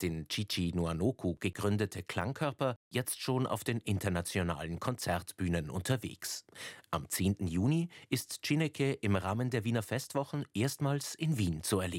den Chichi Nuanoku gegründete Klangkörper jetzt schon auf den internationalen Konzertbühnen unterwegs. Am 10. Juni ist Chineke im Rahmen der Wiener Festwochen erstmals in Wien zu erleben.